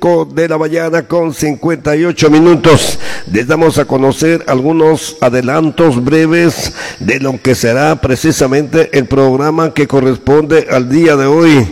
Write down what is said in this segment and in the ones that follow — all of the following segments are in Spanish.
de la mañana con 58 minutos. Les damos a conocer algunos adelantos breves de lo que será precisamente el programa que corresponde al día de hoy.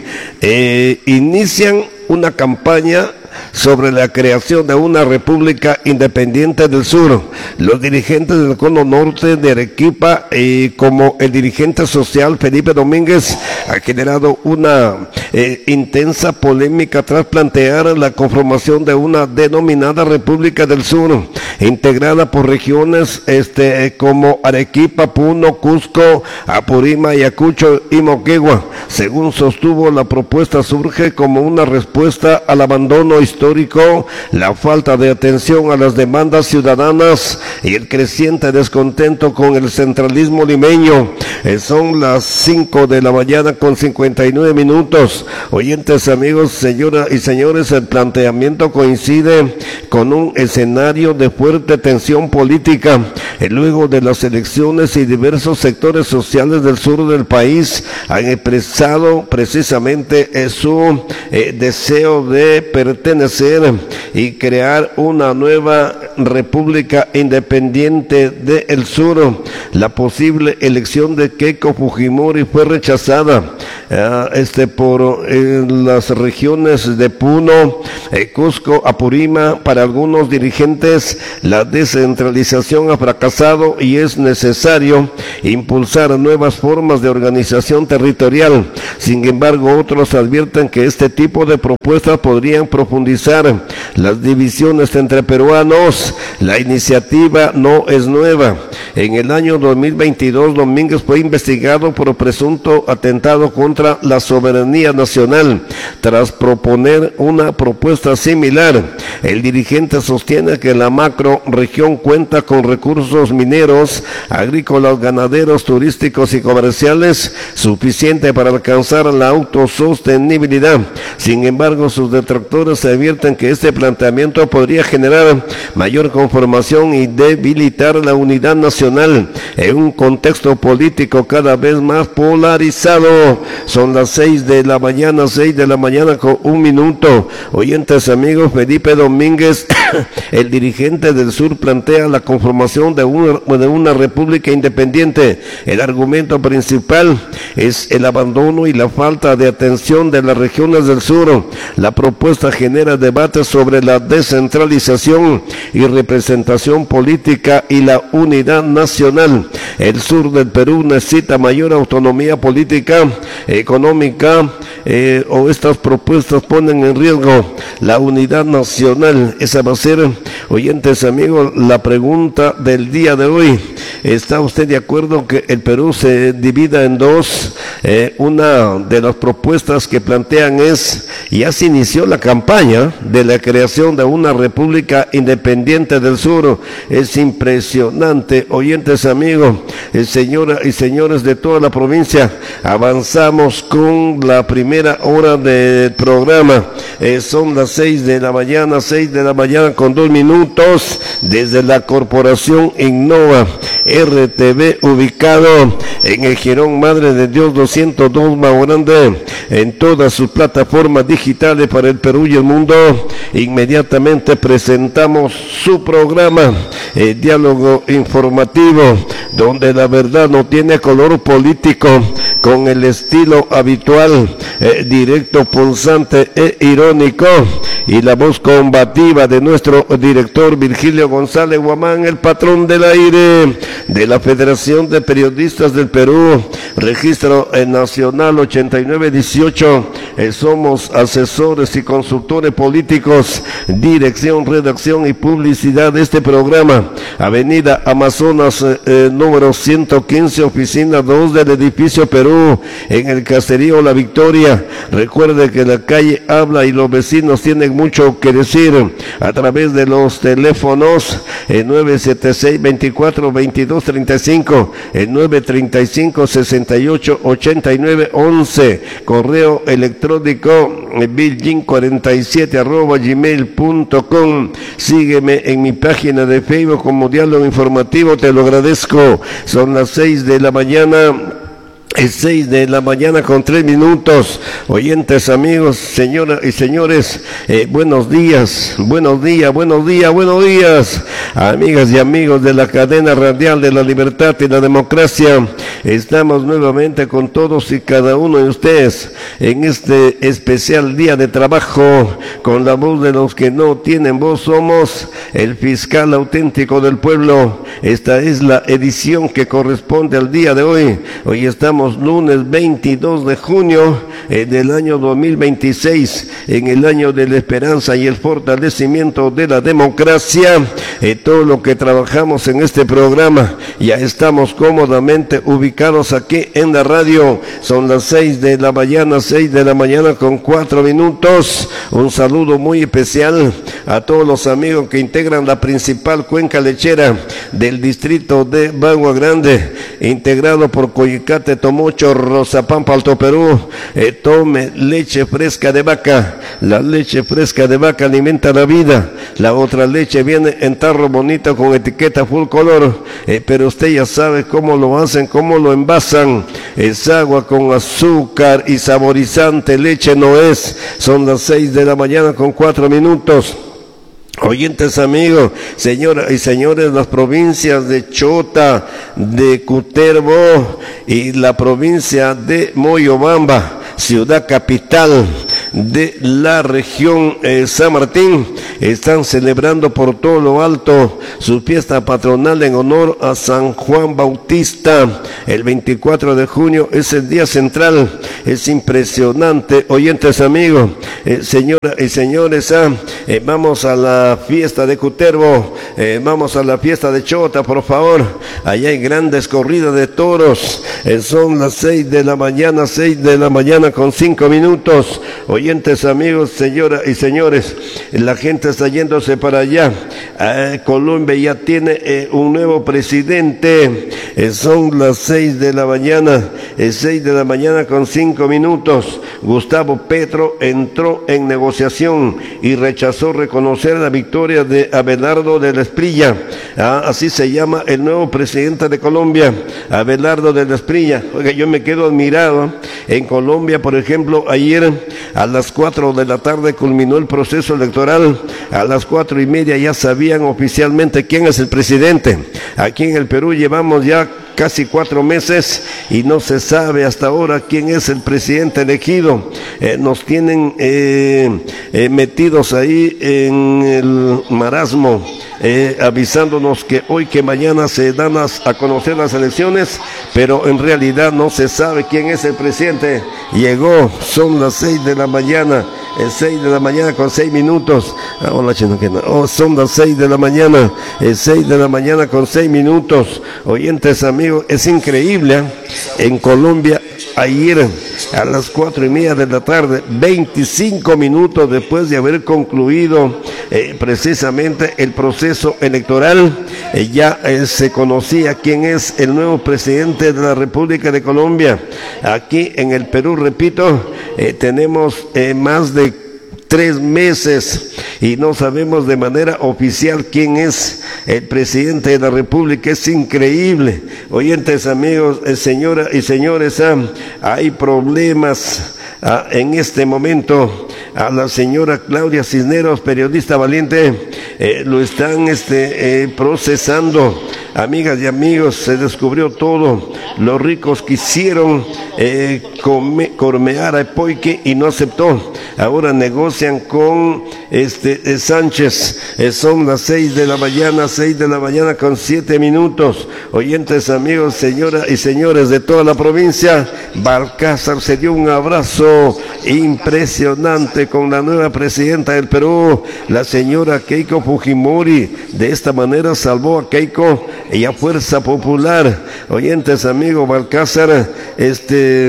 Inician una campaña sobre la creación de una república independiente del sur. Los dirigentes del cono norte de Arequipa, como el dirigente social Felipe Domínguez, ha generado una intensa polémica tras plantear la conformación de una denominada República del Sur, integrada por regiones como Arequipa, Puno, Cusco, Apurímac, Ayacucho y Moquegua. Según sostuvo, la propuesta surge como una respuesta al abandono histórico, la falta de atención a las demandas ciudadanas y el creciente descontento con el centralismo limeño. Son las 5 de la mañana con 59 minutos. Oyentes, amigos, señoras y señores, el planteamiento coincide con un escenario de fuerte tensión política. Luego de las elecciones y diversos sectores sociales del sur del país han expresado precisamente su deseo de pertenecer y crear una nueva república independiente del sur. La posible elección de Keiko Fujimori fue rechazada por las regiones de Puno, Cusco, Apurímac. Para algunos dirigentes, la descentralización ha fracasado y es necesario impulsar nuevas formas de organización territorial. Sin embargo, otros advierten que este tipo de propuestas podrían profundizar las divisiones entre peruanos. La iniciativa no es nueva. En el año 2022, Domínguez fue investigado por presunto atentado contra la soberanía nacional. Tras proponer una propuesta similar, el dirigente sostiene que la macro región cuenta con recursos mineros, agrícolas, ganaderos, turísticos y comerciales suficiente para alcanzar la autosostenibilidad. Sin embargo, sus detractores advierten que este planteamiento podría generar mayor conformación y debilitar la unidad nacional en un contexto político cada vez más polarizado. Son las 6 de la mañana con 1 minuto. Oyentes, amigos, Felipe Domínguez, el dirigente del sur, plantea la conformación de una república independiente. El argumento principal es el abandono y la falta de atención de las regiones del sur. La propuesta genera debates sobre la descentralización y representación política y la unidad nacional. El sur del Perú necesita mayor autonomía política, económica, o estas propuestas ponen en riesgo la unidad nacional. Esa va a ser, oyentes, amigos, la pregunta del día de hoy. ¿Está usted de acuerdo que el Perú se divida en dos? Una de las propuestas que plantean es, ya se inició la campaña de la creación de una república independiente del sur. Es impresionante, oyentes, amigos, señoras y señores de toda la provincia. Avanzamos con la primera hora del programa. Son las 6 de la mañana con 2 minutos, desde la corporación Innova RTV, ubicado en el Jirón Madre de Dios 202 Mau Grande, en todas sus plataformas digitales para el Perú y el mundo. Inmediatamente presentamos su programa, Diálogo Informativo, donde la verdad no tiene color político, con el estilo habitual, directo, punzante e irónico, y la voz combativa de nuestro director Virgilio González Guamán, el patrón del aire de la Federación de Periodistas del Perú, registro nacional 8918. Somos asesores y consultores políticos, dirección, redacción y publicidad de este programa. Avenida Amazonas, número 115, oficina 2 del edificio Perú, en el caserío La Victoria. Recuerde que la calle habla y los vecinos tienen mucho que decir. A través de los teléfonos 976-24-2235, 935-68-89-11, correo electrónico bilgin47@gmail.com. Sígueme en mi página de Facebook como Diálogo Informativo, te lo agradezco. Son las 6 de la mañana Es 6 de la mañana con 3 minutos. Oyentes, amigos, señoras y señores, buenos días, buenos días, buenos días, buenos días. Amigas y amigos de la cadena radial de la libertad y la democracia, estamos nuevamente con todos y cada uno de ustedes en este especial día de trabajo con la voz de los que no tienen voz. Somos el fiscal auténtico del pueblo. Esta es la edición que corresponde al día de hoy. Hoy estamos lunes 22 de junio del año 2026, en el año de la esperanza y el fortalecimiento de la democracia. Todo lo que trabajamos en este programa, ya estamos cómodamente ubicados aquí en la radio. Son las 6 de la mañana con 4 minutos. Un saludo muy especial a todos los amigos que integran la principal cuenca lechera del distrito de Bagua Grande, integrado por Coyicate, Tomocho, Rozapampa, Alto Perú. Tome leche fresca de vaca. La leche fresca de vaca alimenta la vida. La otra leche viene en tarro bonito con etiqueta full color, pero usted ya sabe cómo lo hacen, cómo lo envasan. Es agua con azúcar y saborizante, leche no es. Son las 6 de la mañana con 4 minutos. Oyentes, amigos, señoras y señores, las provincias de Chota, de Cutervo y la provincia de Moyobamba, ciudad capital de la región San Martín, están celebrando por todo lo alto su fiesta patronal en honor a San Juan Bautista. El 24 de junio es el día central. Es impresionante, oyentes, amigos, señoras y señores, vamos a la fiesta de Cutervo, vamos a la fiesta de Chota, por favor. Allá hay grandes corridas de toros. Son las 6 de la mañana con 5 minutos. Oyentes, amigos, señoras y señores, la gente está yéndose para allá. Colombia ya tiene un nuevo presidente. Son las 6 de la mañana con 5 minutos. Gustavo Petro entró en negociación y rechazó reconocer la victoria de Abelardo de la Espriella. Así se llama el nuevo presidente de Colombia, Abelardo de la Espriella. Oiga, yo me quedo admirado. En Colombia, por ejemplo, ayer a las 4 de la tarde culminó el proceso electoral. A las 4:30 ya sabían oficialmente quién es el presidente. Aquí en el Perú llevamos ya casi 4 meses y no se sabe hasta ahora quién es el presidente elegido. Nos tienen metidos ahí en el marasmo, avisándonos que hoy, que mañana se dan a conocer las elecciones, pero en realidad no se sabe quién es el presidente. Llegó, son las 6 de la mañana, 6 de la mañana con 6 minutos. Hola, Chinoquena. Son las 6 de la mañana, 6 de la mañana con 6 minutos. Oyentes, amigos, es increíble. En Colombia, ayer a las 4:30 de la tarde, 25 minutos después de haber concluido precisamente el proceso electoral, ya se conocía quién es el nuevo presidente de la República de Colombia. Aquí en el Perú, repito, tenemos más de 3 meses y no sabemos de manera oficial quién es el presidente de la República. Es increíble. Oyentes, amigos, señoras y señores, hay problemas en este momento. A la señora Claudia Cisneros, periodista valiente, lo están procesando. Amigas y amigos, se descubrió todo. Los ricos quisieron cormear a Epoique y no aceptó. Ahora negocian con Sánchez. Son las 6 de la mañana con 7 minutos. Oyentes, amigos, señoras y señores de toda la provincia, Balcázar se dio un abrazo impresionante con la nueva presidenta del Perú, la señora Keiko Fujimori. De esta manera salvó a Keiko y a Fuerza Popular. Oyentes, amigos, Balcázar es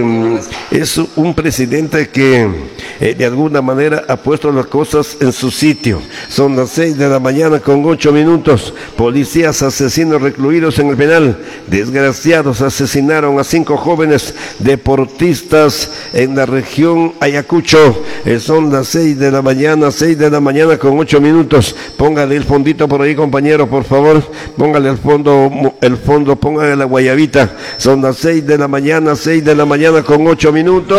un presidente que de alguna manera ha puesto las cosas en su sitio. Son las 6 de la mañana con 8 minutos. Policías asesinos recluidos en el penal. Desgraciados asesinaron a 5 jóvenes deportistas en la región Ayacucho. Son las 6 de la mañana, 6 de la mañana con 8 minutos. Póngale el fondito por ahí, compañero, por favor. Póngale el fondo, póngale la guayabita. Son las 6 de la mañana, 6 de la mañana con 8 minutos.